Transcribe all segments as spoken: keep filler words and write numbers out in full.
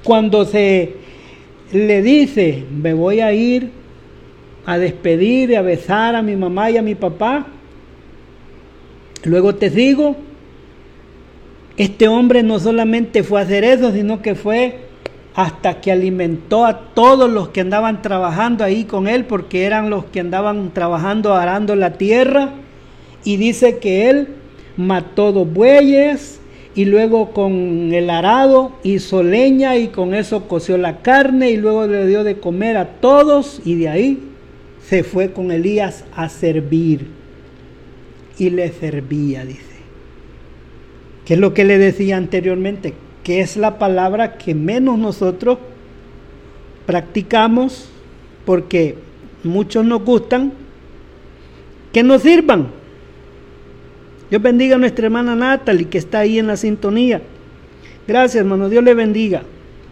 Cuando se le dice, me voy a ir a despedir y a besar a mi mamá y a mi papá, luego te digo, este hombre no solamente fue a hacer eso, sino que fue hasta que alimentó a todos los que andaban trabajando ahí con él, porque eran los que andaban trabajando arando la tierra, y dice que él mató dos bueyes y luego con el arado hizo leña y con eso coció la carne y luego le dio de comer a todos, y de ahí se fue con Elías a servir y le servía, dice. ¿Qué es lo que le decía anteriormente? Que es la palabra que menos nosotros practicamos, porque muchos nos gustan que nos sirvan. Dios bendiga a nuestra hermana Natalie, que está ahí en la sintonía. Gracias, hermano, Dios le bendiga.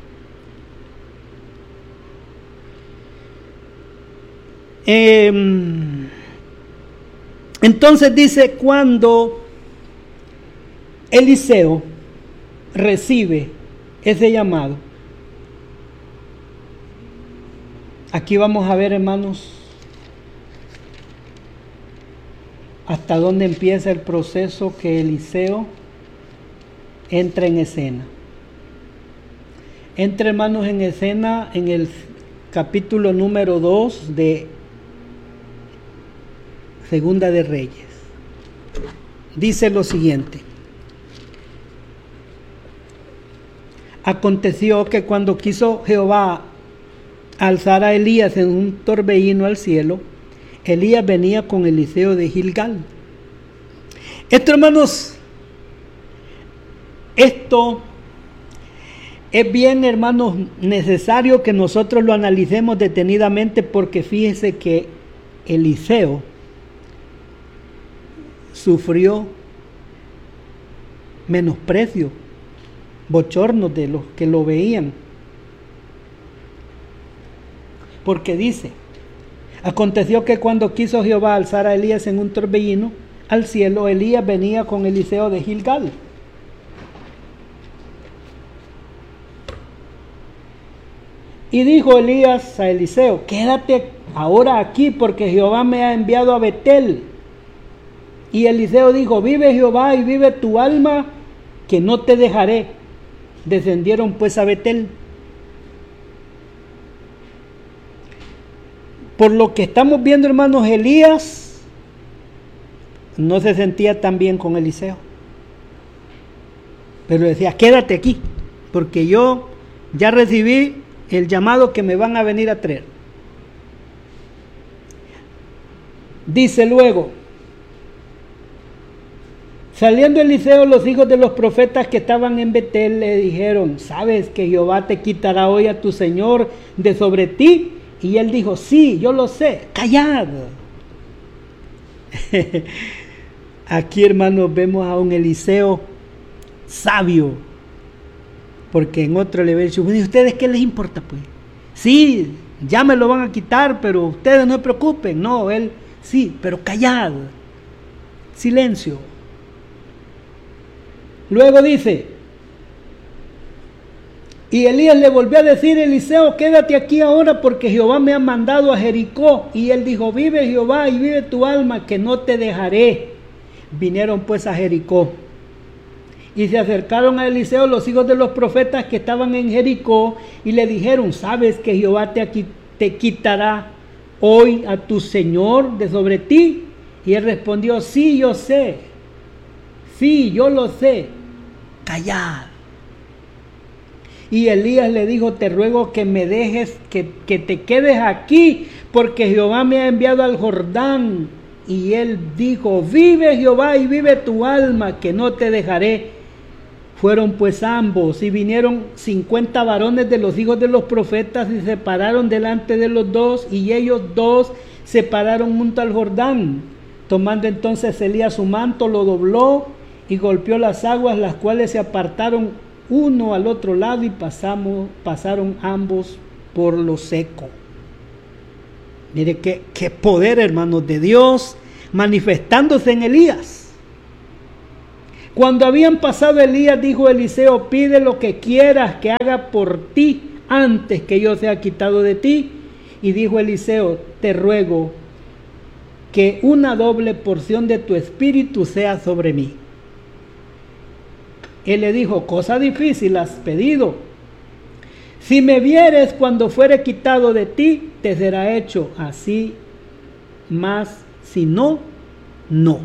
Eh, entonces dice, cuando Eliseo recibe ese llamado, aquí vamos a ver, hermanos, hasta dónde empieza el proceso que Eliseo entra en escena. Entra, hermanos, en escena en el capítulo número dos de Segunda de Reyes. Dice lo siguiente: aconteció que cuando quiso Jehová alzar a Elías en un torbellino al cielo, Elías venía con Eliseo de Gilgal. Esto, hermanos, esto es bien, hermanos, necesario que nosotros lo analicemos detenidamente, porque fíjese que Eliseo sufrió menosprecio, bochornos de los que lo veían. Porque dice, aconteció que cuando quiso Jehová alzar a Elías en un torbellino al cielo, Elías venía con Eliseo de Gilgal. Y dijo Elías a Eliseo, quédate ahora aquí, porque Jehová me ha enviado a Betel. Y Eliseo dijo, vive Jehová y vive tu alma, que no te dejaré. Descendieron pues a Betel. Por lo que estamos viendo, hermanos, Elías no se sentía tan bien con Eliseo, pero decía, quédate aquí, porque yo ya recibí el llamado que me van a venir a traer. Dice luego, saliendo Eliseo, los hijos de los profetas que estaban en Betel le dijeron, ¿sabes que Jehová te quitará hoy a tu señor de sobre ti? Y él dijo, sí, yo lo sé, callad. Aquí, hermanos, vemos a un Eliseo sabio, porque en otro le ve el ¿y ustedes qué les importa? Pues sí, ya me lo van a quitar, pero ustedes no se preocupen. No, él, sí, pero callad, silencio. Luego dice, y Elías le volvió a decir, Eliseo, quédate aquí ahora, porque Jehová me ha mandado a Jericó. Y él dijo, vive Jehová y vive tu alma, que no te dejaré. Vinieron pues a Jericó. Y se acercaron a Eliseo los hijos de los profetas que estaban en Jericó, y le dijeron, ¿sabes que Jehová te, te quitará hoy a tu señor de sobre ti? Y él respondió, sí, yo sé. Sí, yo lo sé. Callad. Y Elías le dijo, te ruego que me dejes, que, que te quedes aquí, porque Jehová me ha enviado al Jordán. Y él dijo, vive Jehová y vive tu alma, que no te dejaré. Fueron pues ambos, y vinieron cincuenta varones de los hijos de los profetas, y se pararon delante de los dos, y ellos dos se pararon junto al Jordán. Tomando entonces Elías su manto, lo dobló, y golpeó las aguas, las cuales se apartaron uno al otro lado, y pasamos, pasaron ambos por lo seco. Mire qué, qué poder, hermanos, de Dios manifestándose en Elías. Cuando habían pasado Elías, dijo Eliseo: pide lo que quieras que haga por ti antes que yo sea quitado de ti. Y dijo Eliseo: te ruego que una doble porción de tu espíritu sea sobre mí. Él le dijo: cosa difícil has pedido. Si me vieres cuando fuere quitado de ti, te será hecho así, mas si no, no.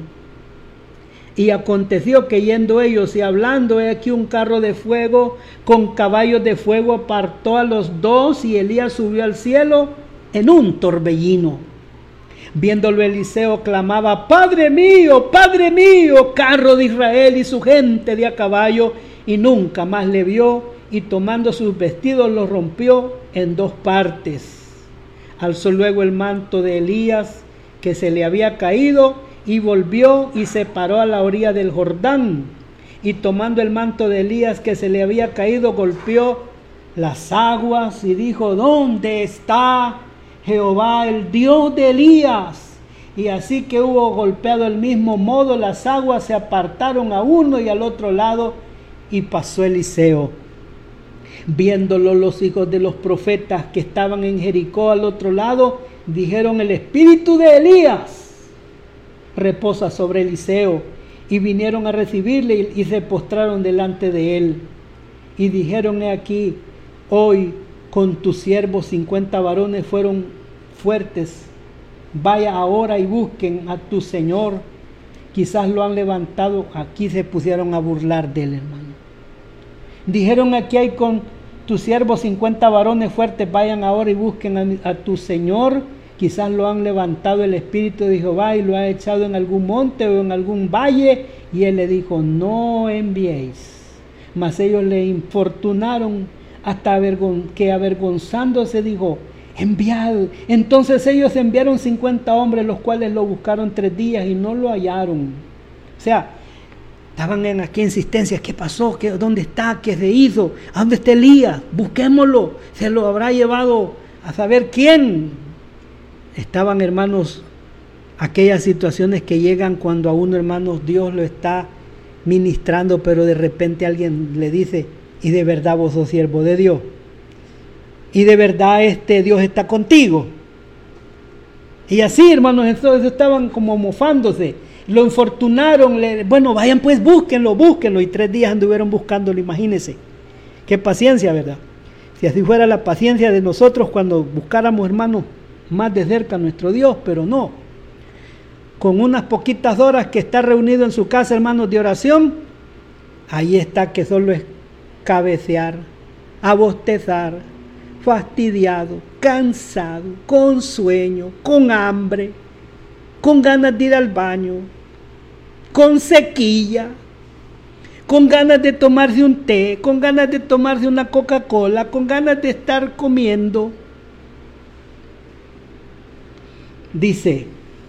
Y aconteció que yendo ellos y hablando, he aquí un carro de fuego con caballos de fuego apartó a los dos, y Elías subió al cielo en un torbellino. Viéndolo Eliseo clamaba: Padre mío, Padre mío, carro de Israel y su gente de a caballo, y nunca más le vio, y tomando sus vestidos los rompió en dos partes. Alzó luego el manto de Elías que se le había caído, y volvió y se paró a la orilla del Jordán, y tomando el manto de Elías que se le había caído, golpeó las aguas y dijo: ¿dónde está Jehová, el Dios de Elías? Y así que hubo golpeado el mismo modo, las aguas se apartaron a uno y al otro lado, y pasó Eliseo. Viéndolo los hijos de los profetas que estaban en Jericó al otro lado, dijeron: el espíritu de Elías reposa sobre Eliseo. Y vinieron a recibirle y se postraron delante de él. Y dijeron: he aquí, hoy con tus siervos cincuenta varones fueron fuertes. Vaya ahora y busquen a tu señor. Quizás lo han levantado. Aquí se pusieron a burlar de él, hermano. Dijeron: aquí hay con tus siervos cincuenta varones fuertes. Vayan ahora y busquen a, a tu señor. Quizás lo han levantado el espíritu de Jehová y lo ha echado en algún monte o en algún valle. Y él le dijo: no enviéis. Mas ellos le infortunaron hasta avergon- que avergonzándose dijo: enviad. Entonces ellos enviaron cincuenta hombres, los cuales lo buscaron tres días y no lo hallaron. O sea, estaban en aquí insistencias: ¿qué pasó? ¿Qué, ¿Dónde está? ¿Qué se hizo? ¿A dónde está Elías? Busquémoslo. Se lo habrá llevado a saber quién. Estaban, hermanos, aquellas situaciones que llegan cuando a uno, hermanos, Dios lo está ministrando, pero de repente alguien le dice: y de verdad vos sos siervo de Dios, y de verdad este Dios está contigo. Y así, hermanos, entonces estaban como mofándose, lo infortunaron. Le, bueno, vayan pues, búsquenlo, búsquenlo. Y tres días anduvieron buscándolo. Imagínense qué paciencia, ¿verdad? Si así fuera la paciencia de nosotros cuando buscáramos, hermanos, más de cerca a nuestro Dios, pero no. Con unas poquitas horas que está reunido en su casa, hermanos, de oración, ahí está que solo es cabecear, a bostezar, fastidiado, cansado, con sueño, con hambre, con ganas de ir al baño, con sequía, con ganas de tomarse un té, con ganas de tomarse una Coca-Cola, con ganas de estar comiendo. Dice: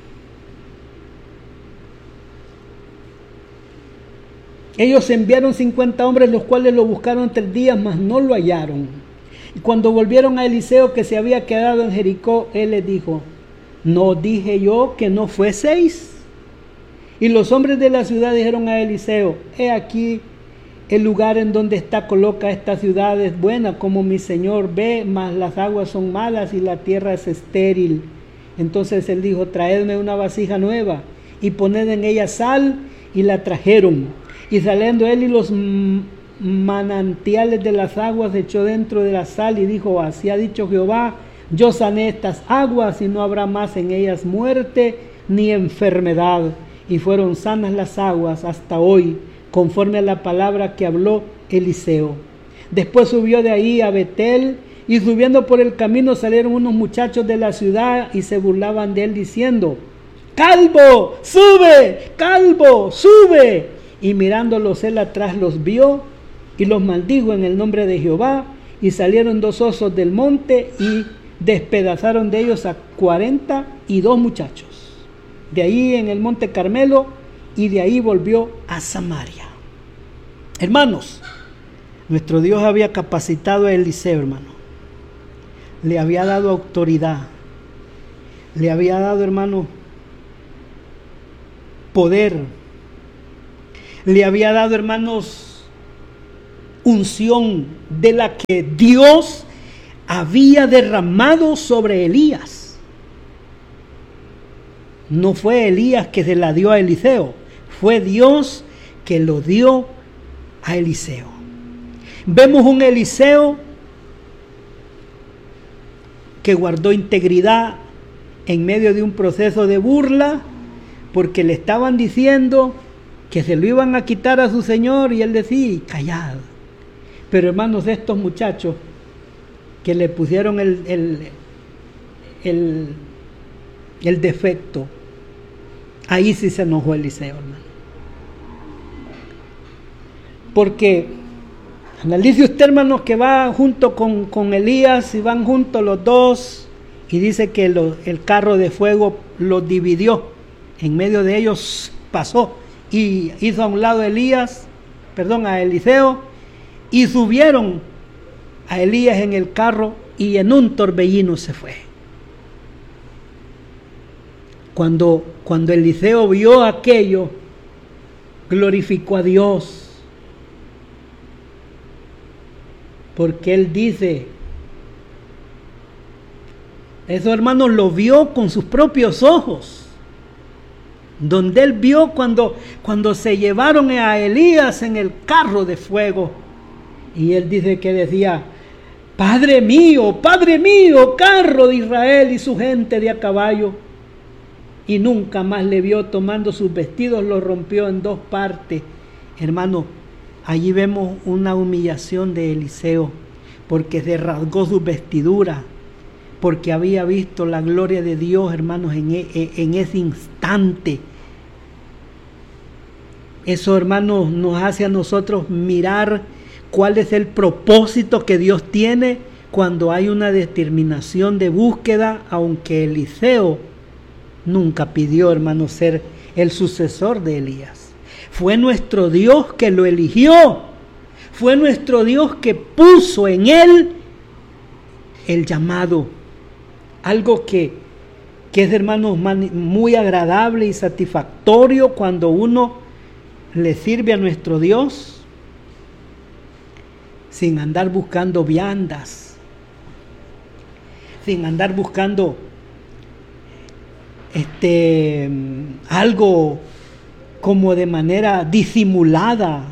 ellos enviaron cincuenta hombres, los cuales lo buscaron tres días, mas no lo hallaron. Y cuando volvieron a Eliseo, que se había quedado en Jericó, él les dijo: ¿no dije yo que no fueseis? Y los hombres de la ciudad dijeron a Eliseo: he aquí el lugar en donde está coloca esta ciudad es buena, como mi señor ve, mas las aguas son malas y la tierra es estéril. Entonces él dijo: traedme una vasija nueva y poned en ella sal. Y la trajeron. Y saliendo él y los manantiales de las aguas echó dentro de la sal y dijo: así ha dicho Jehová, yo sané estas aguas y no habrá más en ellas muerte ni enfermedad. Y fueron sanas las aguas hasta hoy, conforme a la palabra que habló Eliseo. Después subió de ahí a Betel, y subiendo por el camino salieron unos muchachos de la ciudad y se burlaban de él diciendo: calvo, sube, calvo, sube. Y mirándolos él atrás los vio y los maldijo en el nombre de Jehová. Y salieron dos osos del monte y despedazaron de ellos a cuarenta y dos muchachos. De ahí en el monte Carmelo, y de ahí volvió a Samaria. Hermanos, nuestro Dios había capacitado a Eliseo, hermano. Le había dado autoridad. Le había dado, hermano, poder. le había dado, hermanos, unción de la que Dios había derramado sobre Elías. No fue Elías que se la dio a Eliseo, fue Dios que lo dio a Eliseo. Vemos un Eliseo que guardó integridad en medio de un proceso de burla, porque le estaban diciendo que se lo iban a quitar a su señor, y él decía, callad. Pero hermanos, estos muchachos que le pusieron el, el, el, el defecto, ahí sí se enojó Eliseo, hermano. Porque analice usted, hermanos, que va junto con, con Elías, y van juntos los dos, y dice que lo, el carro de fuego los dividió, en medio de ellos pasó, y hizo a un lado a Elías, perdón, a Eliseo, y subieron a Elías en el carro, y en un torbellino se fue. Cuando, cuando Eliseo vio aquello, glorificó a Dios, porque él dice, eso, hermanos, lo vio con sus propios ojos, donde él vio cuando, cuando se llevaron a Elías en el carro de fuego, y él dice que decía, Padre mío, Padre mío, carro de Israel y su gente de a caballo, y nunca más le vio. Tomando sus vestidos los rompió en dos partes. Hermano, allí vemos una humillación de Eliseo, porque se rasgó sus vestiduras, porque había visto la gloria de Dios, hermanos, en, en ese instante. Eso, hermanos, nos hace a nosotros mirar cuál es el propósito que Dios tiene cuando hay una determinación de búsqueda, aunque Eliseo nunca pidió, hermanos, ser el sucesor de Elías. Fue nuestro Dios que lo eligió, fue nuestro Dios que puso en él el llamado, algo que, que es, hermanos, muy agradable y satisfactorio cuando uno le sirve a nuestro Dios sin andar buscando viandas, sin andar buscando este algo como de manera disimulada.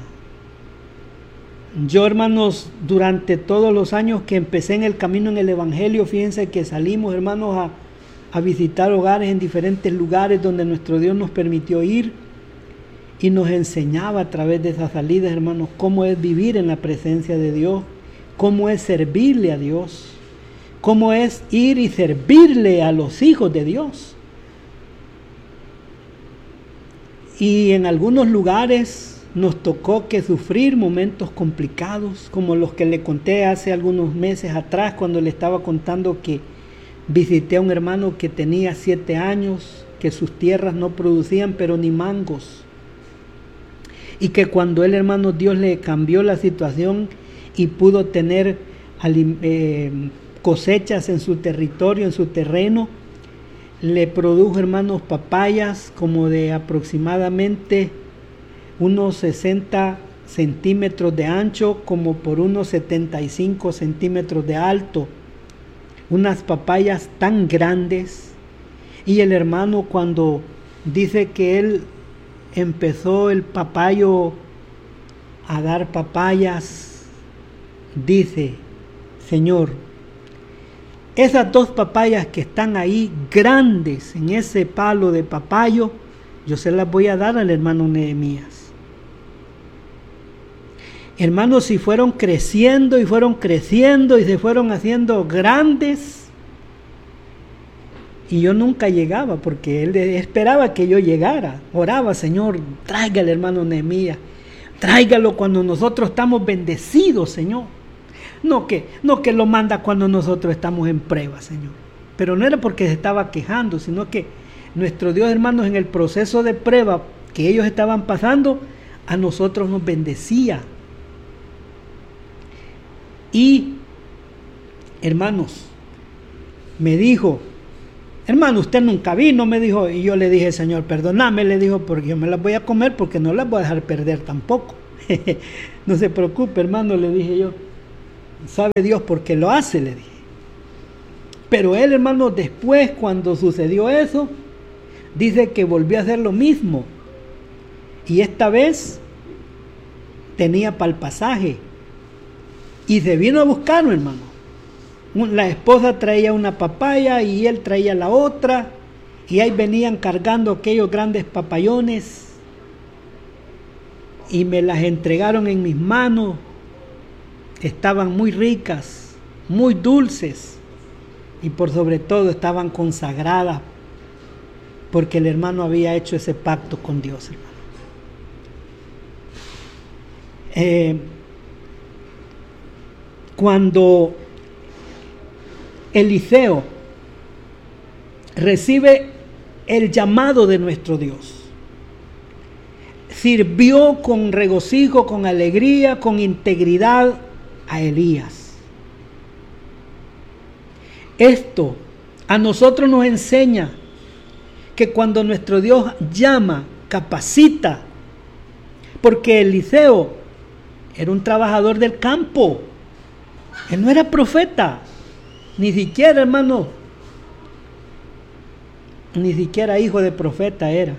Yo, hermanos, durante todos los años que empecé en el camino en el Evangelio, fíjense que salimos, hermanos, a, a visitar hogares en diferentes lugares donde nuestro Dios nos permitió ir, y nos enseñaba a través de esas salidas, hermanos, cómo es vivir en la presencia de Dios, cómo es servirle a Dios, cómo es ir y servirle a los hijos de Dios. Y en algunos lugares nos tocó que sufrir momentos complicados, como los que le conté hace algunos meses atrás, cuando le estaba contando que visité a un hermano que tenía siete años, que sus tierras no producían pero ni mangos, y que cuando él, hermano, Dios le cambió la situación y pudo tener eh, cosechas en su territorio, en su terreno, le produjo, hermanos, papayas como de aproximadamente unos sesenta centímetros de ancho, como por unos setenta y cinco centímetros de alto, unas papayas tan grandes. Y el hermano, cuando dice que él empezó el papayo a dar papayas, dice, Señor, esas dos papayas que están ahí grandes en ese palo de papayo, yo se las voy a dar al hermano Nehemías. Hermanos, si fueron creciendo y fueron creciendo y se fueron haciendo grandes, y yo nunca llegaba, porque él esperaba que yo llegara. Oraba, Señor, traiga al hermano Nehemías, tráigalo cuando nosotros estamos bendecidos, Señor. No que, no que lo manda cuando nosotros estamos en prueba, Señor. Pero no era porque se estaba quejando, sino que nuestro Dios, hermanos, en el proceso de prueba que ellos estaban pasando, a nosotros nos bendecía. Y, hermanos, me dijo, hermano, usted nunca vino, me dijo. Y yo le dije, Señor, perdóname, le dijo, porque yo me las voy a comer porque no las voy a dejar perder tampoco. No se preocupe, hermano, le dije yo. Sabe Dios por qué lo hace, le dije. Pero él, hermano, después, cuando sucedió eso, dice que volvió a hacer lo mismo. Y esta vez tenía para el pasaje. Y se vino a buscarlo, hermano. La esposa traía una papaya y él traía la otra. Y ahí venían cargando aquellos grandes papayones. Y me las entregaron en mis manos. Estaban muy ricas, muy dulces. Y por sobre todo estaban consagradas. Porque el hermano había hecho ese pacto con Dios, hermano. Eh, cuando Eliseo recibe el llamado de nuestro Dios, sirvió con regocijo, con alegría, con integridad a Elías. Esto a nosotros nos enseña que cuando nuestro Dios llama, capacita, porque Eliseo era un trabajador del campo, él no era profeta, ni siquiera, hermano, ni siquiera hijo de profeta era.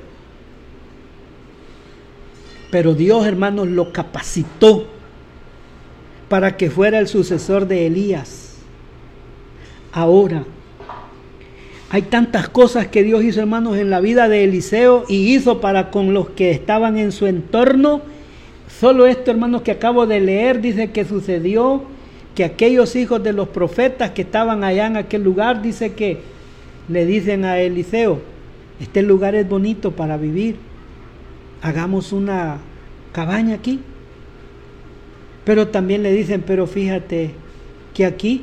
Pero Dios, hermanos, lo capacitó para que fuera el sucesor de Elías. Ahora, hay tantas cosas que Dios hizo, hermanos, en la vida de Eliseo y hizo para con los que estaban en su entorno. Solo esto, hermanos, que acabo de leer, dice que sucedió que aquellos hijos de los profetas que estaban allá en aquel lugar, dice que le dicen a Eliseo, este lugar es bonito para vivir, hagamos una cabaña aquí. Pero también le dicen, pero fíjate que aquí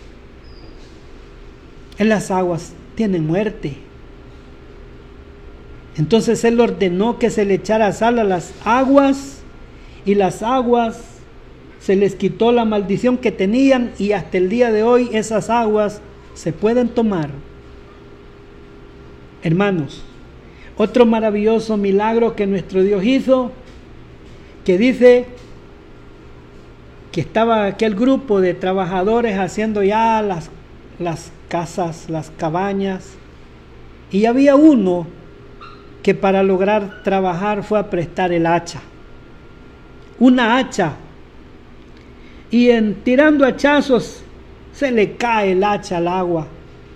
en las aguas tienen muerte. Entonces él ordenó que se le echara sal a las aguas y las aguas se les quitó la maldición que tenían y hasta el día de hoy esas aguas se pueden tomar. Hermanos, otro maravilloso milagro que nuestro Dios hizo, que dice que estaba aquel grupo de trabajadores haciendo ya las, las casas, las cabañas, y había uno que para lograr trabajar fue a prestar el hacha, una hacha, y en tirando hachazos se le cae el hacha al agua.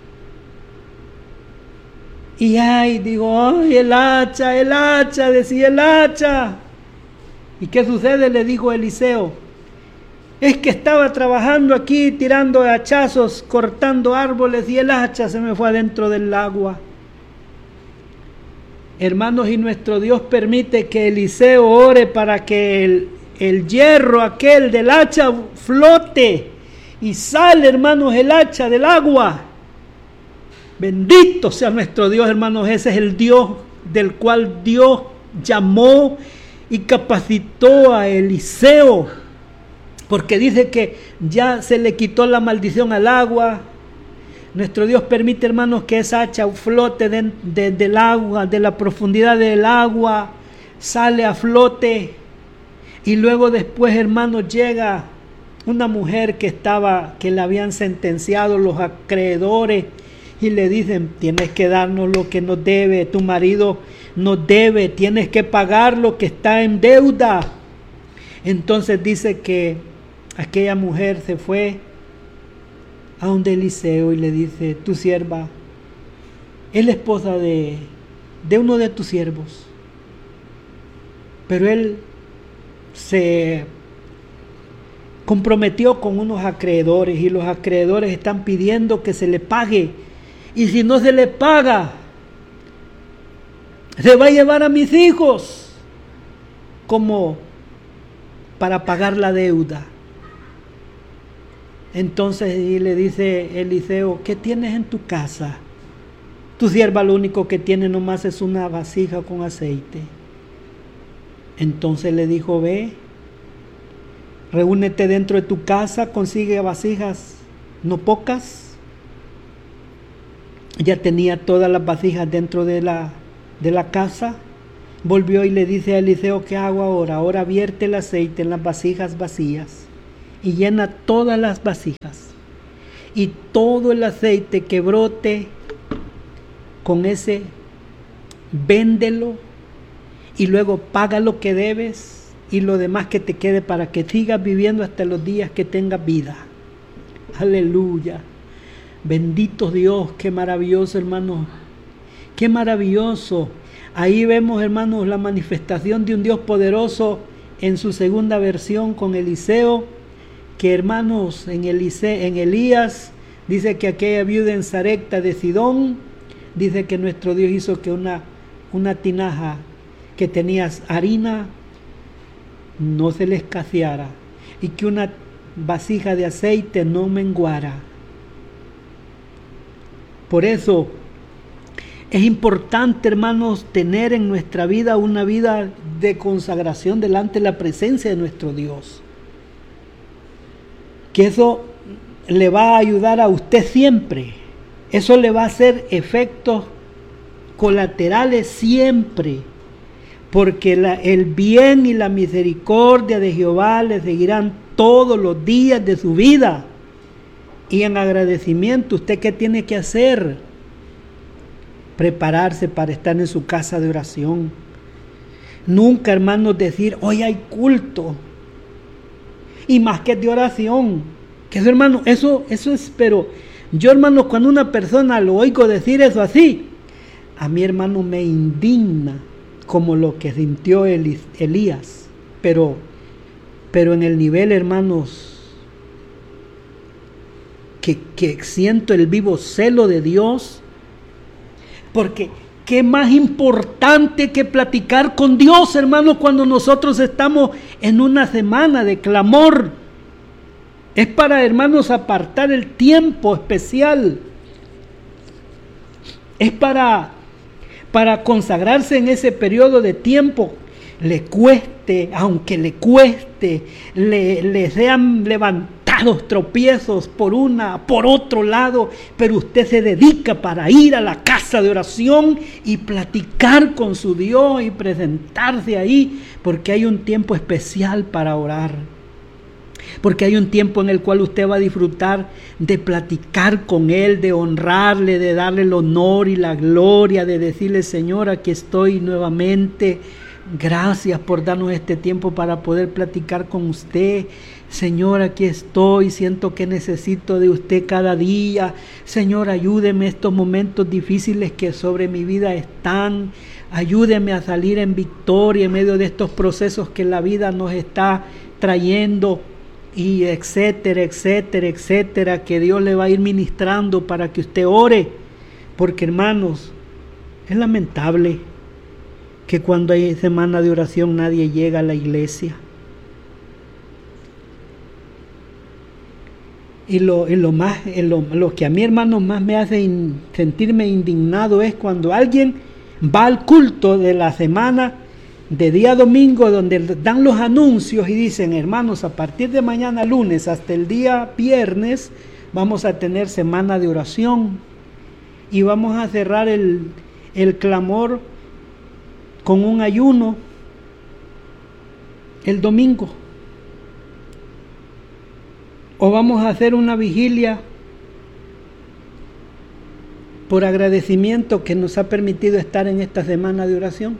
Y ay, digo, ay, el hacha, el hacha, decía el hacha. ¿Y qué sucede? Le dijo Eliseo. Es que estaba trabajando aquí, tirando hachazos, cortando árboles, y el hacha se me fue adentro del agua. Hermanos, y nuestro Dios permite que Eliseo ore para que el, el hierro aquel del hacha flote y sale, hermanos, el hacha del agua. Bendito sea nuestro Dios, hermanos. Ese es el Dios del cual Dios llamó y capacitó a Eliseo, porque dice que ya se le quitó la maldición al agua. Nuestro Dios permite, hermanos, que esa hacha flote de, de, del agua, de la profundidad del agua, sale a flote. Y luego después, hermanos, llega una mujer que estaba, que le habían sentenciado los acreedores, y le dicen, tienes que darnos lo que nos debe, tu marido nos debe, tienes que pagar lo que está en deuda. Entonces dice que aquella mujer se fue a donde Eliseo y le dice, tu sierva es la esposa de, de uno de tus siervos. Pero él se comprometió con unos acreedores y los acreedores están pidiendo que se le pague. Y si no se le paga, se va a llevar a mis hijos como para pagar la deuda. Entonces y le dice Eliseo, ¿qué tienes en tu casa? Tu sierva lo único que tiene nomás es una vasija con aceite. Entonces le dijo, ve, reúnete dentro de tu casa, consigue vasijas no pocas, ya tenía todas las vasijas dentro de la, de la casa. Volvió y le dice a Eliseo, ¿qué hago ahora? Ahora vierte el aceite en las vasijas vacías y llena todas las vasijas. Y todo el aceite que brote con ese, véndelo y luego paga lo que debes y lo demás que te quede para que sigas viviendo hasta los días que tengas vida. Aleluya. Bendito Dios, qué maravilloso, hermanos. Qué maravilloso. Ahí vemos, hermanos, la manifestación de un Dios poderoso en su segunda versión con Eliseo, que, hermanos, en, Elise, en Elías dice que aquella viuda en Sarepta de Sidón, dice que nuestro Dios hizo que una, una tinaja que tenía harina no se le escaseara y que una vasija de aceite no menguara. Por eso es importante, hermanos, tener en nuestra vida una vida de consagración delante de la presencia de nuestro Dios. Que eso le va a ayudar a usted siempre. Eso le va a hacer efectos colaterales siempre. Porque la, el bien y la misericordia de Jehová le seguirán todos los días de su vida. Y en agradecimiento, ¿usted qué tiene que hacer? Prepararse para estar en su casa de oración. Nunca, hermanos, decir, hoy hay culto. Y más que de oración. Que eso, hermano, eso, eso es, pero yo, hermano, cuando una persona lo oigo decir eso así, a mí, hermano, me indigna como lo que sintió Elías. Pero, pero en el nivel, hermanos, que, que siento el vivo celo de Dios. Porque qué más importante que platicar con Dios, hermano, cuando nosotros estamos en una semana de clamor. Es para, hermanos, apartar el tiempo especial. Es para, para consagrarse en ese periodo de tiempo. Le cueste, aunque le cueste, le, le sean levantados tropiezos por una, por otro lado, pero usted se dedica para ir a la casa de oración y platicar con su Dios y presentarse ahí, porque hay un tiempo especial para orar. Porque hay un tiempo en el cual usted va a disfrutar de platicar con Él, de honrarle, de darle el honor y la gloria, de decirle, Señor, aquí estoy nuevamente. Gracias por darnos este tiempo para poder platicar con usted. Señor, aquí estoy, siento que necesito de usted cada día. Señor, ayúdeme estos momentos difíciles que sobre mi vida están. Ayúdeme a salir en victoria en medio de estos procesos que la vida nos está trayendo. Y etcétera, etcétera, etcétera, que Dios le va a ir ministrando para que usted ore. Porque, hermanos, es lamentable que cuando hay semana de oración nadie llega a la iglesia. Y lo, y lo, más, lo, lo que a mí, hermano, más me hace in, sentirme indignado es cuando alguien va al culto de la semana de día domingo, donde dan los anuncios y dicen, hermanos, a partir de mañana lunes hasta el día viernes vamos a tener semana de oración y vamos a cerrar el, el clamor con un ayuno el domingo. O vamos a hacer una vigilia por agradecimiento que nos ha permitido estar en esta semana de oración.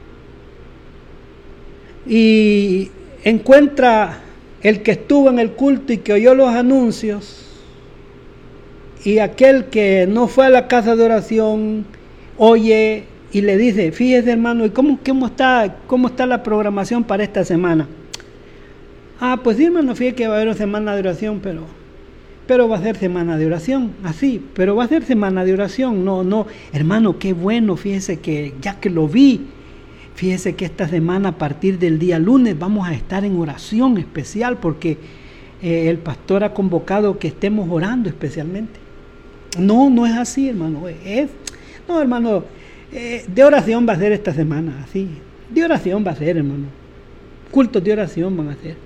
Y encuentra el que estuvo en el culto y que oyó los anuncios, y aquel que no fue a la casa de oración oye y le dice, fíjese, hermano, ¿y cómo, cómo, está, cómo está la programación para esta semana? Ah, pues sí, hermano, fíjate que va a haber una semana de oración, pero, pero va a ser semana de oración, así, pero va a ser semana de oración, no, no, hermano, qué bueno, fíjese que ya que lo vi, fíjese que esta semana a partir del día lunes vamos a estar en oración especial porque eh, el pastor ha convocado que estemos orando especialmente. No, no es así, hermano, es, no, hermano, eh, de oración va a ser esta semana, así, de oración va a ser, hermano, cultos de oración van a ser.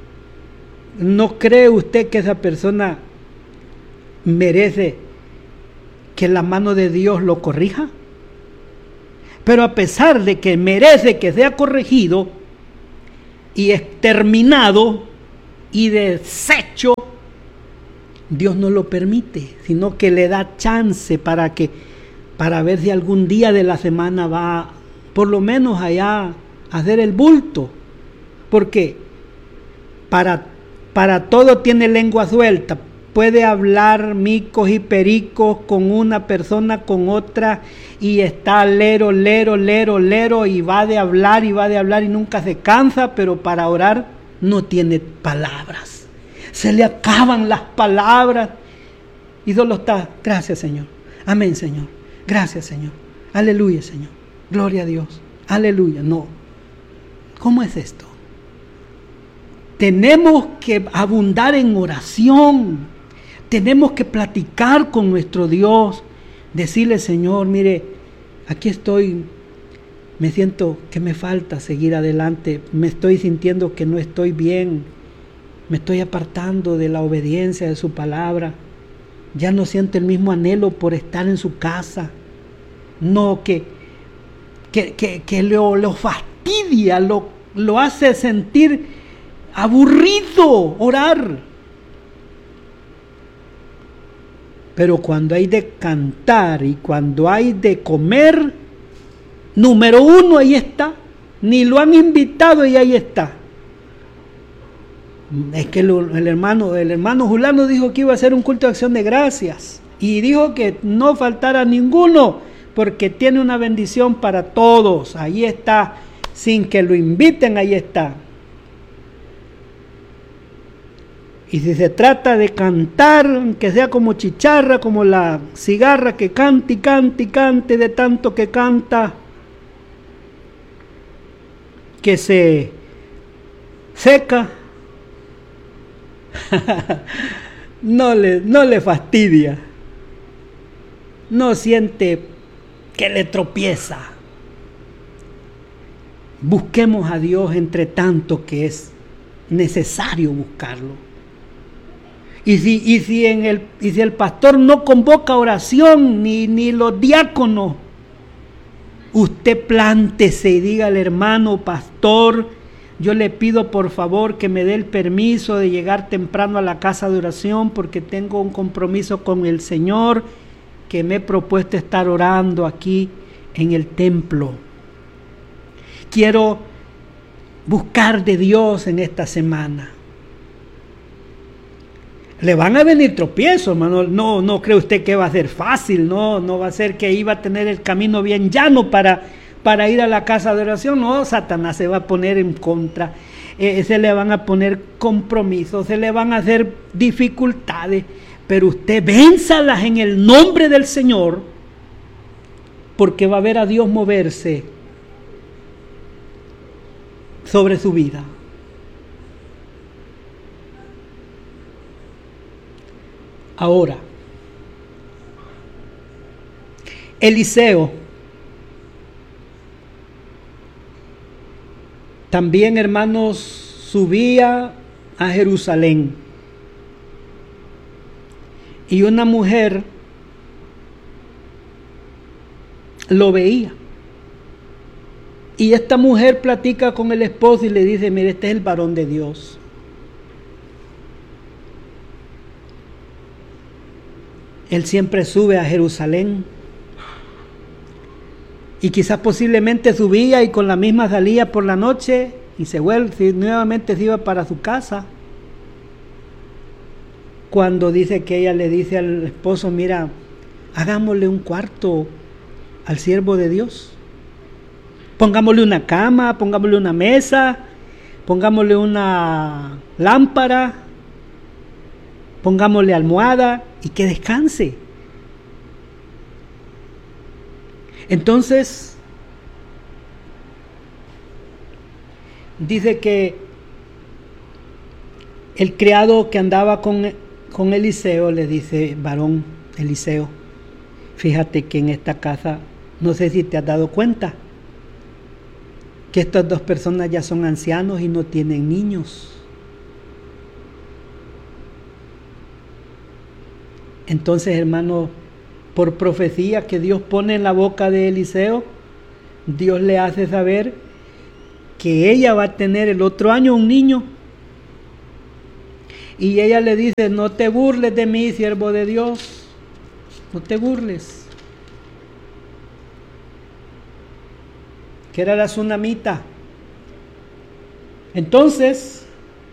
¿No cree usted que esa persona merece que la mano de Dios lo corrija. Pero a pesar de que merece que sea corregido y exterminado y deshecho, Dios no lo permite, sino que le da chance para que, para ver si algún día de la semana va, por lo menos allá, a hacer el bulto. Porque para, para todo tiene lengua suelta. Puede hablar micos y pericos con una persona, con otra, y está lero, lero, lero, lero, y va de hablar y va de hablar y nunca se cansa, pero para orar no tiene palabras. Se le acaban las palabras y solo está, gracias Señor, amén Señor, gracias Señor, aleluya Señor, gloria a Dios, aleluya. No, ¿cómo es esto? Tenemos que abundar en oración. Tenemos que platicar con nuestro Dios, decirle, Señor, mire, aquí estoy, me siento que me falta seguir adelante, me estoy sintiendo que no estoy bien, me estoy apartando de la obediencia de su palabra, ya no siento el mismo anhelo por estar en su casa, no, que, que, que, que lo, lo fastidia, lo, lo hace sentir aburrido orar. Pero cuando hay de cantar y cuando hay de comer, número uno, ahí está. Ni lo han invitado y ahí está. Es que lo, el hermano, el hermano Julano dijo que iba a hacer un culto de acción de gracias. Y dijo que no faltara ninguno, porque tiene una bendición para todos. Ahí está. Sin que lo inviten, ahí está. Y si se trata de cantar, que sea como chicharra, como la cigarra que cante y cante y cante, de tanto que canta, que se seca, no le, no le fastidia, no siente que le tropieza. Busquemos a Dios entre tanto que es necesario buscarlo. Y si, y si, en el, y si el pastor no convoca oración, ni, ni los diáconos, usted plántese y diga al hermano pastor, yo le pido por favor que me dé el permiso de llegar temprano a la casa de oración porque tengo un compromiso con el Señor, que me he propuesto estar orando aquí en el templo. Quiero buscar de Dios en esta semana. Le van a venir tropiezos, hermano. No, no cree usted que va a ser fácil, no, no va a ser que iba a tener el camino bien llano para, para ir a la casa de oración. No, Satanás se va a poner en contra, eh, se le van a poner compromisos, se le van a hacer dificultades, pero usted vénzalas en el nombre del Señor, porque va a ver a Dios moverse sobre su vida. Ahora, Eliseo también, hermanos, subía a Jerusalén y una mujer lo veía. Y esta mujer platica con el esposo y le dice, mire, este es el varón de Dios. Él siempre sube a Jerusalén. Y quizás posiblemente subía y con la misma salía por la noche y se vuelve, nuevamente se iba para su casa. Cuando dice que ella le dice al esposo, mira, hagámosle un cuarto al siervo de Dios. Pongámosle una cama, pongámosle una mesa, pongámosle una lámpara, pongámosle almohada y que descanse. Entonces, dice que el criado que andaba con, con Eliseo le dice, varón Eliseo, fíjate que en esta casa, no sé si te has dado cuenta, que estas dos personas ya son ancianos y no tienen niños. Entonces, hermano, por profecía que Dios pone en la boca de Eliseo, Dios le hace saber que ella va a tener el otro año un niño. Y ella le dice, no te burles de mí, siervo de Dios, no te burles. Que era la tsunamita. Entonces,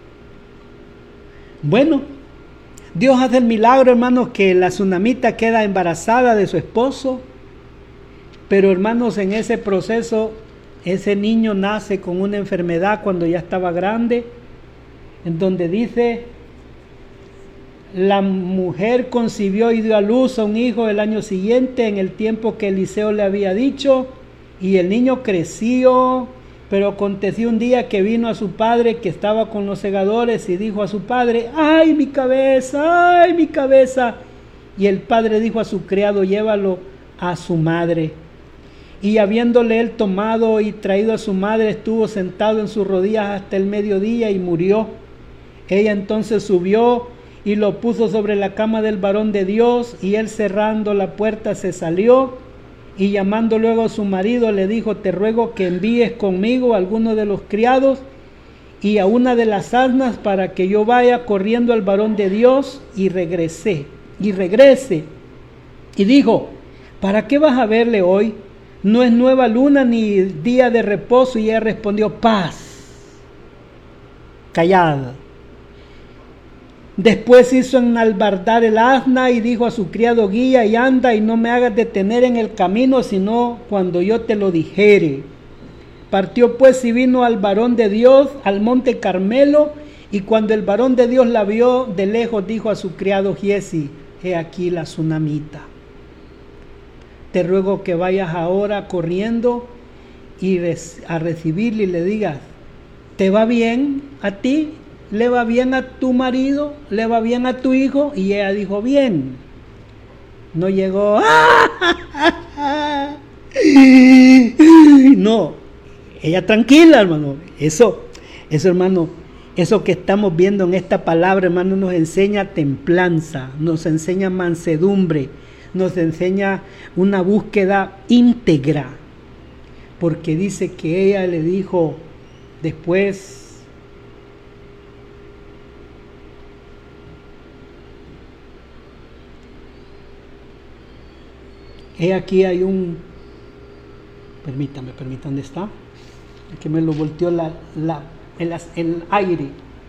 bueno, Dios hace el milagro, hermanos, que la tsunamita queda embarazada de su esposo, pero hermanos, en ese proceso, ese niño nace con una enfermedad cuando ya estaba grande, en donde dice, la mujer concibió y dio a luz a un hijo el año siguiente, en el tiempo que Eliseo le había dicho, y el niño creció. Pero aconteció un día que vino a su padre que estaba con los segadores y dijo a su padre, ¡ay, mi cabeza! ¡Ay, mi cabeza! Y el padre dijo a su criado, llévalo a su madre. Y habiéndole él tomado y traído a su madre, estuvo sentado en sus rodillas hasta el mediodía y murió. Ella entonces subió y lo puso sobre la cama del varón de Dios, y él cerrando la puerta se salió. Y llamando luego a su marido le dijo, te ruego que envíes conmigo a alguno de los criados y a una de las asnas para que yo vaya corriendo al varón de Dios y regrese, y regrese. Y dijo, ¿para qué vas a verle hoy? No es nueva luna ni día de reposo. Y ella respondió, paz, callada. Después hizo enalbardar el asna y dijo a su criado, guía y anda y no me hagas detener en el camino, sino cuando yo te lo dijere. Partió pues y vino al varón de Dios al monte Carmelo, y cuando el varón de Dios la vio de lejos, dijo a su criado Giesi, he aquí la tsunamita. Te ruego que vayas ahora corriendo y a recibirle y le digas, ¿te va bien a ti? ¿Le va bien a tu marido? ¿Le va bien a tu hijo? Y ella dijo, bien. No llegó, no, ella tranquila, hermano. Eso, eso, hermano, eso que estamos viendo en esta palabra, hermano, nos enseña templanza, nos enseña mansedumbre, nos enseña una búsqueda íntegra. Porque dice que ella le dijo después, he aquí hay un, permítame, permítame, ¿dónde está? Que me lo volteó la, la, el, el aire.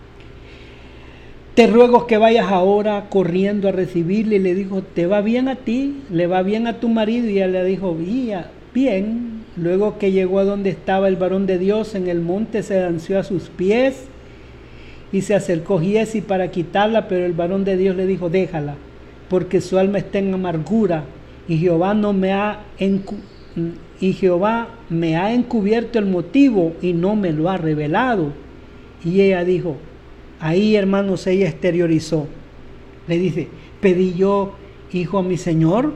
Te ruego que vayas ahora corriendo a recibirle. Y le dijo, ¿te va bien a ti? ¿Le va bien a tu marido? Y ella le dijo, bien. Luego que llegó a donde estaba el varón de Dios en el monte, se lanzó a sus pies y se acercó Giesi para quitarla, pero el varón de Dios le dijo, déjala, porque su alma está en amargura. Y Jehová no me ha encu- y Jehová me ha encubierto el motivo y no me lo ha revelado. Y ella dijo, ahí, hermanos, ella exteriorizó. Le dice, ¿pedí yo hijo a mi Señor?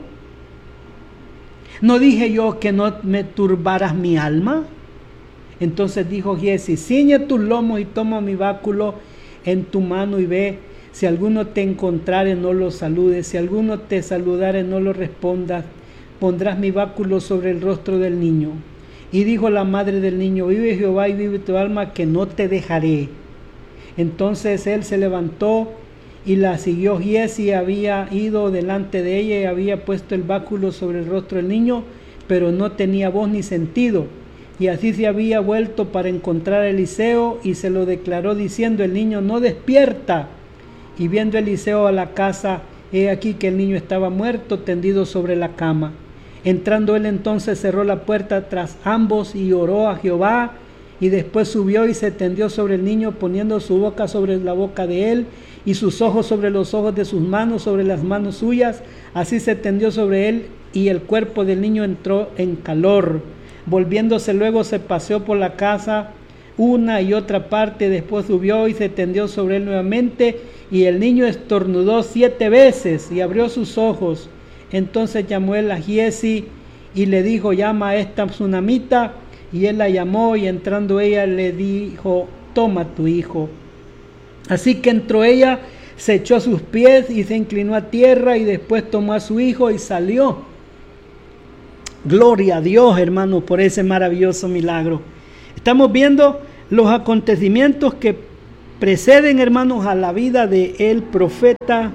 ¿No dije yo que no me turbaras mi alma? Entonces dijo Giesi, ciñe tus lomos y toma mi báculo en tu mano y ve. Si alguno te encontrare, no lo saludes. Si alguno te saludare, no lo respondas. Pondrás mi báculo sobre el rostro del niño. Y dijo la madre del niño, vive Jehová y vive tu alma, que no te dejaré. Entonces él se levantó y la siguió. Giesi había ido delante de ella y había puesto el báculo sobre el rostro del niño, pero no tenía voz ni sentido. Y así se había vuelto para encontrar a Eliseo y se lo declaró diciendo, el niño no despierta. Y viendo Eliseo a la casa, he aquí que el niño estaba muerto, tendido sobre la cama. Entrando él entonces cerró la puerta tras ambos y oró a Jehová, y después subió y se tendió sobre el niño, poniendo su boca sobre la boca de él, y sus ojos sobre los ojos de sus manos, sobre las manos suyas. Así se tendió sobre él, y el cuerpo del niño entró en calor. Volviéndose luego se paseó por la casa una y otra parte, después subió y se tendió sobre él nuevamente, y el niño estornudó siete veces y abrió sus ojos. Entonces llamó él a Giesi y le dijo, llama a esta tsunamita, y él la llamó, y entrando ella le dijo, toma tu hijo. Así que entró ella, se echó a sus pies y se inclinó a tierra y después tomó a su hijo y salió. Gloria a Dios, hermanos, por ese maravilloso milagro. Estamos viendo los acontecimientos que preceden, hermanos, a la vida de el profeta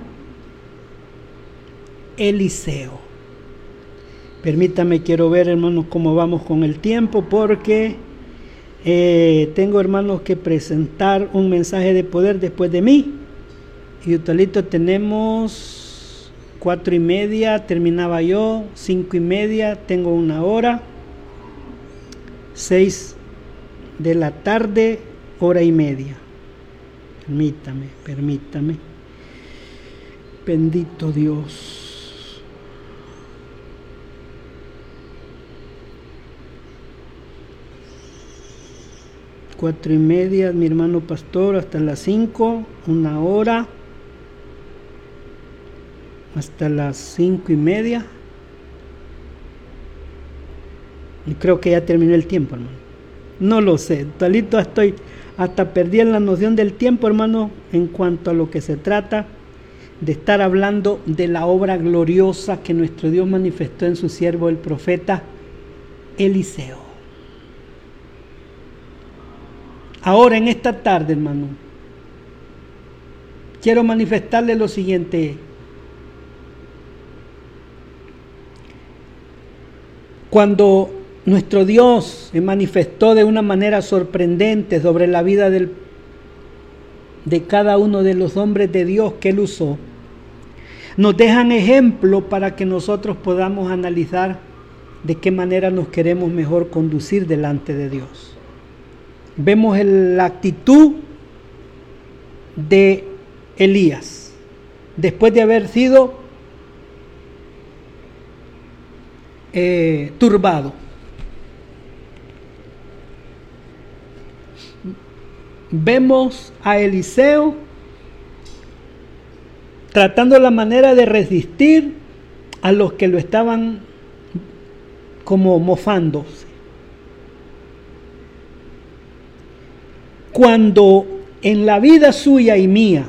Eliseo. Permítame, quiero ver, hermanos, cómo vamos con el tiempo, porque eh, tengo, hermanos, que presentar un mensaje de poder después de mí. Y totalito tenemos cuatro y media, terminaba yo, cinco y media, tengo una hora, seis de la tarde, hora y media. Permítame, permítame. Bendito Dios. Cuatro y media, mi hermano pastor, hasta las cinco, una hora. Hasta las cinco y media. Y creo que ya terminó el tiempo, hermano. No lo sé, talito estoy, hasta perdí la noción del tiempo, hermano, en cuanto a lo que se trata de estar hablando de la obra gloriosa que nuestro Dios manifestó en su siervo, el profeta Eliseo. Ahora, en esta tarde, hermano, quiero manifestarle lo siguiente. Cuando nuestro Dios se manifestó de una manera sorprendente sobre la vida del, de cada uno de los hombres de Dios que Él usó, nos dejan ejemplo para que nosotros podamos analizar de qué manera nos queremos mejor conducir delante de Dios. Vemos el, la actitud de Elías, después de haber sido Eh, turbado. Vemos a Eliseo tratando la manera de resistir a los que lo estaban como mofándose. Cuando en la vida suya y mía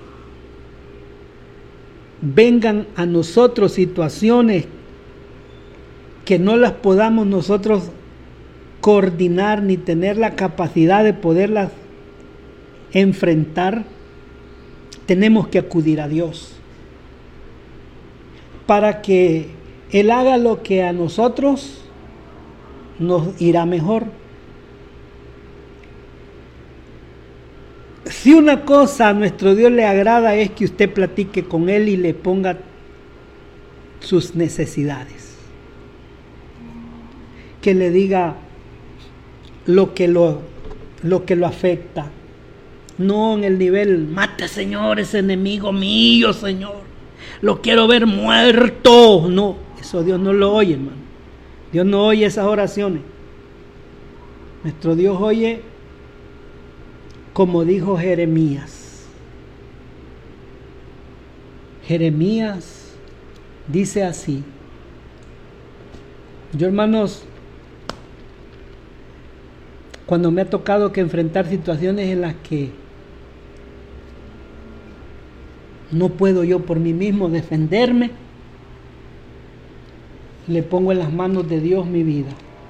vengan a nosotros situaciones que no las podamos nosotros coordinar ni tener la capacidad de poderlas enfrentar, tenemos que acudir a Dios para que Él haga lo que a nosotros nos irá mejor. Si una cosa a nuestro Dios le agrada es que usted platique con Él y le ponga sus necesidades, que le diga lo que lo, lo que lo afecta, no en el nivel, mate Señor ese enemigo mío, Señor, lo quiero ver muerto. No, eso Dios no lo oye, hermano. Dios no oye esas oraciones. Nuestro Dios oye como dijo Jeremías. Jeremías dice así. Yo, hermanos, cuando me ha tocado que enfrentar situaciones en las que no puedo yo por mí mismo defenderme, le pongo en las manos de Dios mi vida.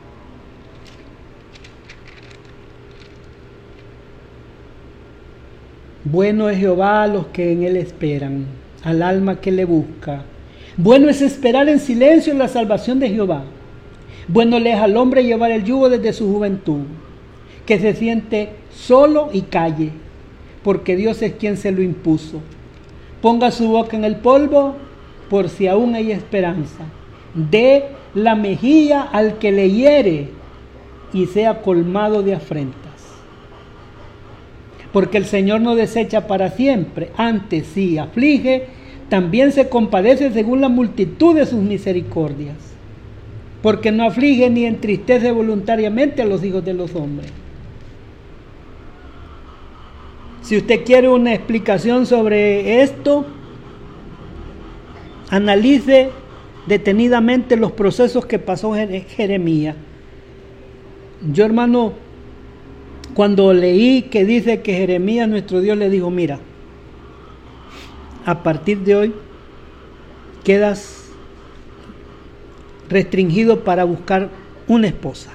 Bueno es Jehová a los que en Él esperan, al alma que le busca. Bueno es esperar en silencio en la salvación de Jehová. Bueno le es al hombre llevar el yugo desde su juventud, que se siente solo y calle, porque Dios es quien se lo impuso. Ponga su boca en el polvo, por si aún hay esperanza. Dé la mejilla al que le hiere, y sea colmado de afrentas. Porque el Señor no desecha para siempre, antes sí aflige, también se compadece según la multitud de sus misericordias. Porque no aflige ni entristece voluntariamente a los hijos de los hombres. Si usted quiere una explicación sobre esto, analice detenidamente los procesos que pasó Jeremías. Yo, hermano, cuando leí que dice que Jeremías, nuestro Dios, le dijo, mira, a partir de hoy quedas restringido para buscar una esposa.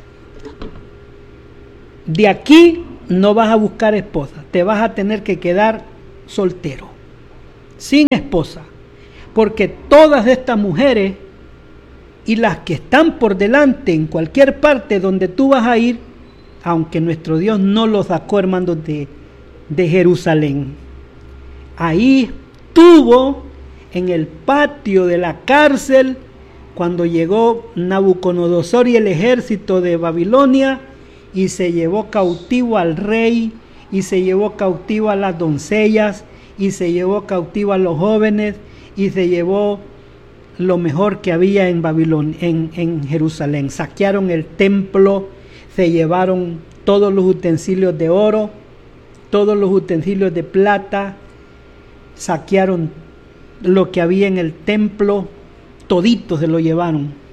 De aquí no vas a buscar esposa, te vas a tener que quedar soltero, sin esposa, porque todas estas mujeres y las que están por delante en cualquier parte donde tú vas a ir, aunque nuestro Dios no los sacó, hermanos, de, de Jerusalén, ahí estuvo en el patio de la cárcel cuando llegó Nabucodonosor y el ejército de Babilonia y se llevó cautivo al rey, y se llevó cautivo a las doncellas, y se llevó cautivo a los jóvenes, y se llevó lo mejor que había en Babilonia, en, en Jerusalén. Saquearon el templo, se llevaron todos los utensilios de oro, todos los utensilios de plata, saquearon lo que había en el templo, todito se lo llevaron.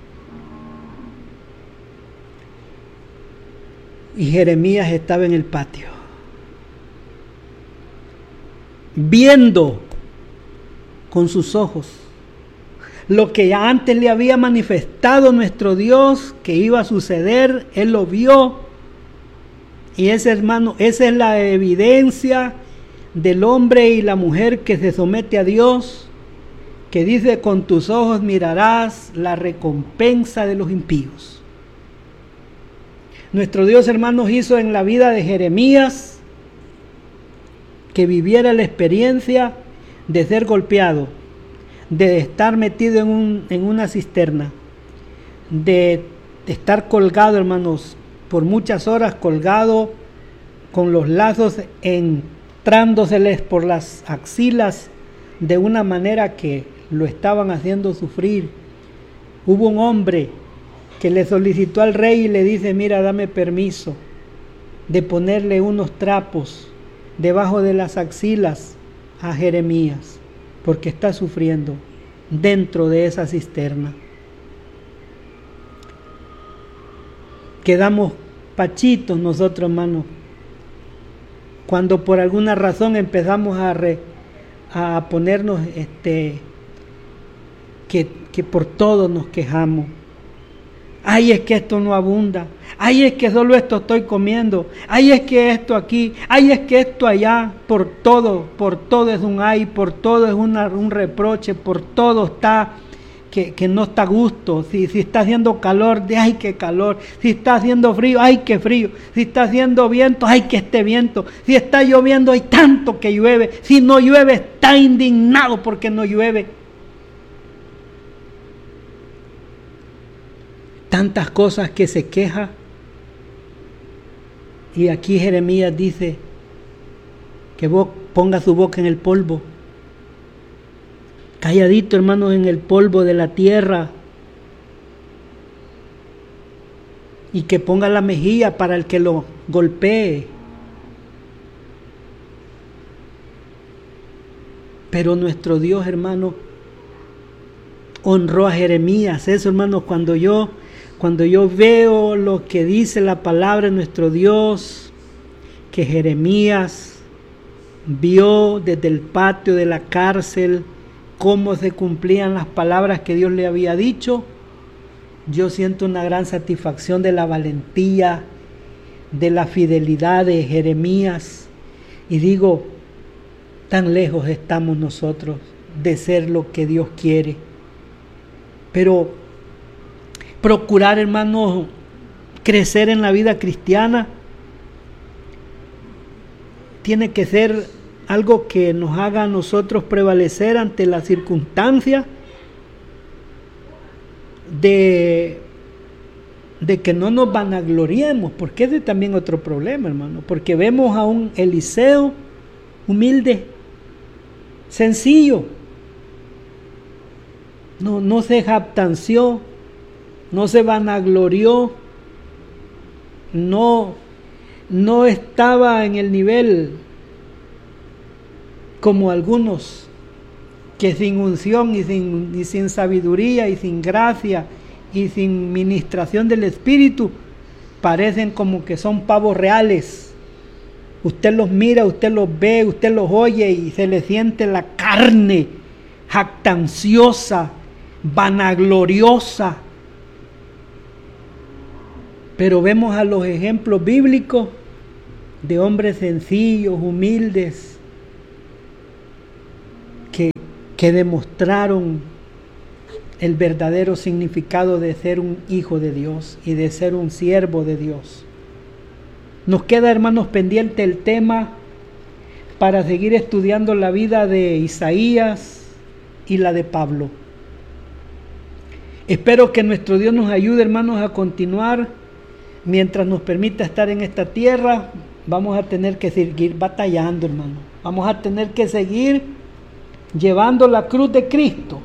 Y Jeremías estaba en el patio, viendo con sus ojos lo que ya antes le había manifestado nuestro Dios que iba a suceder. Él lo vio. Y ese, hermano, esa es la evidencia del hombre y la mujer que se somete a Dios, que dice: con tus ojos mirarás la recompensa de los impíos. Nuestro Dios, hermanos, hizo en la vida de Jeremías que viviera la experiencia de ser golpeado, de estar metido en, un, en una cisterna, de estar colgado, hermanos, por muchas horas colgado, con los lazos entrándoseles por las axilas de una manera que lo estaban haciendo sufrir. Hubo un hombre que le solicitó al rey y le dice: mira, dame permiso de ponerle unos trapos debajo de las axilas a Jeremías, porque está sufriendo dentro de esa cisterna. Quedamos pachitos nosotros, hermanos, cuando por alguna razón empezamos a, re, a ponernos este, que, que por todo nos quejamos. Ay, es que esto no abunda. Ay, es que solo esto estoy comiendo. Ay, es que esto aquí. Ay, es que esto allá. Por todo, por todo es un ay, por todo es una, un reproche, por todo está que, que no está a gusto. Si, si está haciendo calor, de ay, qué calor. Si está haciendo frío, ay, qué frío. Si está haciendo viento, ay, que esté viento. Si está lloviendo, hay tanto que llueve. Si no llueve, está indignado porque no llueve. Tantas cosas que se queja. Y aquí Jeremías dice que vos ponga su boca en el polvo, calladito, hermanos, en el polvo de la tierra, y que ponga la mejilla para el que lo golpee. Pero nuestro Dios, hermano, honró a Jeremías. Eso, hermanos, cuando yo Cuando yo veo lo que dice la palabra de nuestro Dios, que Jeremías vio desde el patio de la cárcel cómo se cumplían las palabras que Dios le había dicho, yo siento una gran satisfacción de la valentía, de la fidelidad de Jeremías, y digo, tan lejos estamos nosotros de ser lo que Dios quiere. Pero procurar, hermanos, crecer en la vida cristiana tiene que ser algo que nos haga a nosotros prevalecer ante las circunstancias, de, de que no nos vanagloriemos, porque ese es también otro problema, hermano, porque vemos a un Eliseo humilde, sencillo, no, no se jactanció, no se vanaglorió, no, no estaba en el nivel como algunos que sin unción y sin, y sin sabiduría y sin gracia y sin ministración del Espíritu parecen como que son pavos reales, usted los mira, usted los ve, usted los oye y se le siente la carne jactanciosa, vanagloriosa. Pero vemos a los ejemplos bíblicos de hombres sencillos, humildes, que, que demostraron el verdadero significado de ser un hijo de Dios y de ser un siervo de Dios. Nos queda, hermanos, pendiente el tema para seguir estudiando la vida de Isaías y la de Pablo. Espero que nuestro Dios nos ayude, hermanos, a continuar. Mientras nos permita estar en esta tierra, vamos a tener que seguir batallando, hermano. Vamos a tener que seguir llevando la cruz de Cristo.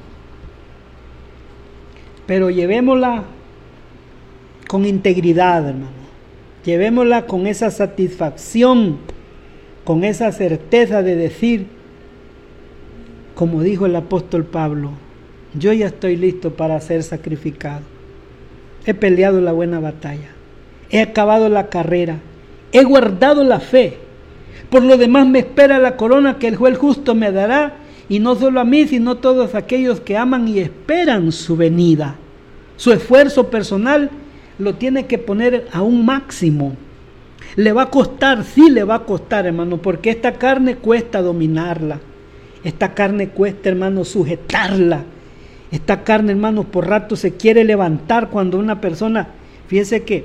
Pero llevémosla con integridad, hermano. Llevémosla con esa satisfacción, con esa certeza de decir, como dijo el apóstol Pablo, yo ya estoy listo para ser sacrificado. He peleado la buena batalla. He acabado la carrera. He guardado la fe. Por lo demás me espera la corona que el juez justo me dará, y no solo a mí, sino a todos aquellos que aman y esperan su venida. Su esfuerzo personal lo tiene que poner a un máximo. Le va a costar, sí le va a costar, hermano, porque esta carne cuesta dominarla. Esta carne cuesta, hermano, sujetarla. Esta carne, hermano, por rato se quiere levantar cuando una persona, fíjese que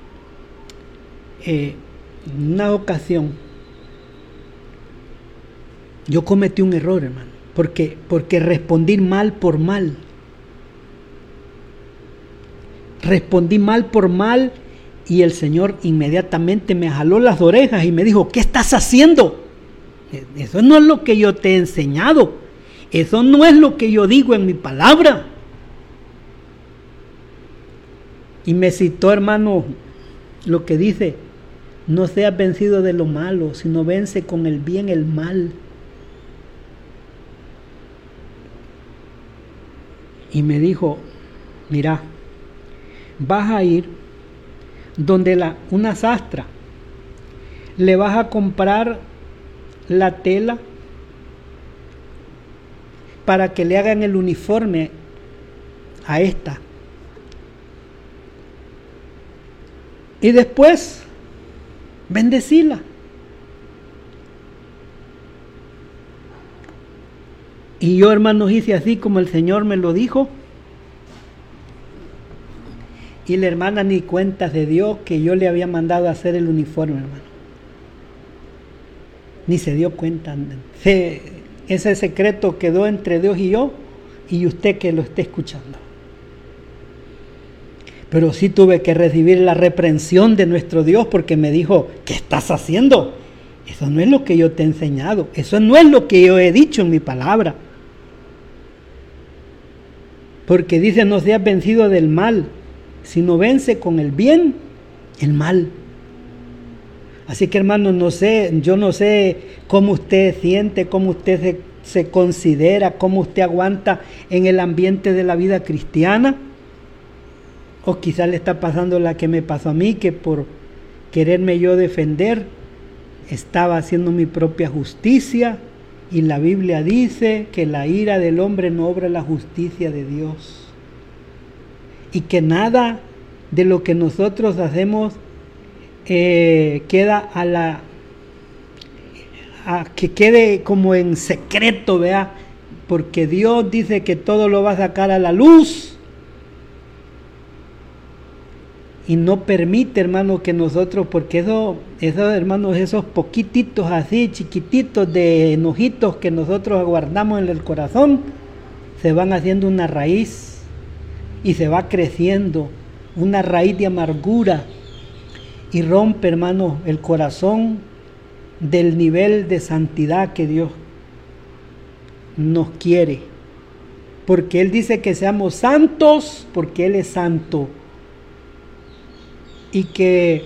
eh, en una ocasión yo cometí un error, hermano, porque, porque respondí mal por mal. Respondí mal por mal y el Señor inmediatamente me jaló las orejas y me dijo, ¿qué estás haciendo? Eso no es lo que yo te he enseñado. Eso no es lo que yo digo en mi palabra. Y me citó, hermano, lo que dice, no seas vencido de lo malo, sino vence con el bien el mal. Y me dijo, mira, vas a ir donde la, una sastra, le vas a comprar la tela para que le hagan el uniforme a esta. Y después, bendecila. Y yo, hermanos, hice así como el Señor me lo dijo. Y la hermana ni cuenta se dio que yo le había mandado a hacer el uniforme, hermano. Ni se dio cuenta. Se, ese secreto quedó entre Dios y yo y usted que lo esté escuchando. Pero sí tuve que recibir la reprensión de nuestro Dios porque me dijo, ¿qué estás haciendo? Eso no es lo que yo te he enseñado. Eso no es lo que yo he dicho en mi palabra. Porque dice, no seas vencido del mal, sino vence con el bien el mal. Así que, hermano, no sé, yo no sé cómo usted siente, cómo usted se, se considera, cómo usted aguanta en el ambiente de la vida cristiana. O quizás le está pasando la que me pasó a mí, que por quererme yo defender, estaba haciendo mi propia justicia. Y la Biblia dice que la ira del hombre no obra la justicia de Dios. Y que nada de lo que nosotros hacemos eh, queda a la a que quede como en secreto, vea, porque Dios dice que todo lo va a sacar a la luz y no permite, hermano, que nosotros, porque eso, esos hermanos, esos poquititos así, chiquititos de enojitos que nosotros aguardamos en el corazón, se van haciendo una raíz y se va creciendo una raíz de amargura y rompe, hermano, el corazón del nivel de santidad que Dios nos quiere, porque Él dice que seamos santos porque Él es santo, y que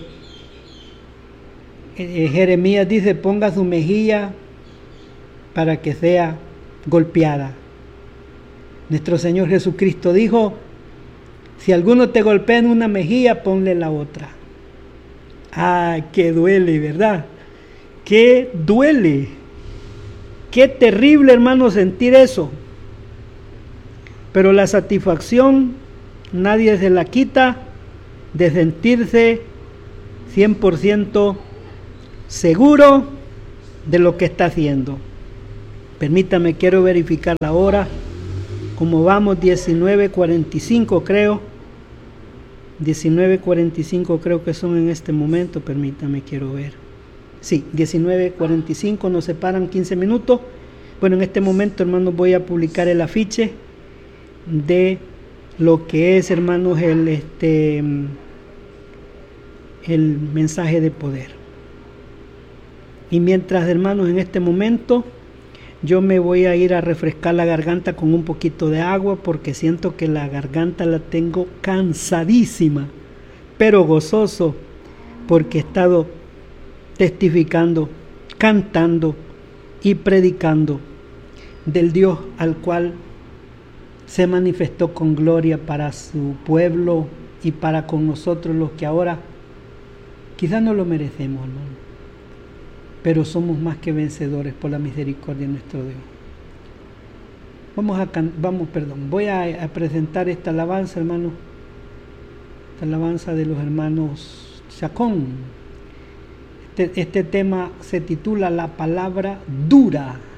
eh, Jeremías dice, ponga su mejilla para que sea golpeada. Nuestro Señor Jesucristo dijo, si alguno te golpea en una mejilla, ponle la otra. Ay, que duele, ¿verdad? qué duele, qué terrible, hermano, sentir eso. Pero la satisfacción nadie se la quita de sentirse cien por ciento seguro de lo que está haciendo. Permítame, quiero verificar la hora. Como vamos, diecinueve cuarenta y cinco creo. diecinueve cuarenta y cinco creo que son en este momento. Permítame, quiero ver. Sí, diecinueve cuarenta y cinco, nos separan quince minutos. Bueno, en este momento, hermanos, voy a publicar el afiche de lo que es, hermanos, el, este, el mensaje de poder. Y mientras, hermanos, en este momento yo me voy a ir a refrescar la garganta con un poquito de agua, porque siento que la garganta la tengo cansadísima, pero gozoso, porque he estado testificando, cantando y predicando del Dios al cual se manifestó con gloria para su pueblo y para con nosotros, los que ahora quizás no lo merecemos, hermano, pero somos más que vencedores por la misericordia de nuestro Dios. Vamos a can- vamos, perdón, voy a, a presentar esta alabanza, hermano, esta alabanza de los hermanos Chacón. Este, este tema se titula La palabra dura.